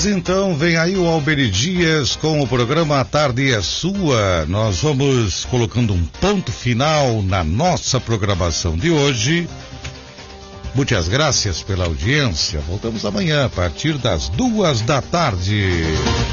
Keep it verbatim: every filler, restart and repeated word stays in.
Pois então, vem aí o Alberi Dias com o programa A Tarde é Sua. Nós vamos colocando um ponto final na nossa programação de hoje. Muitas graças pela audiência. Voltamos amanhã a partir das duas da tarde.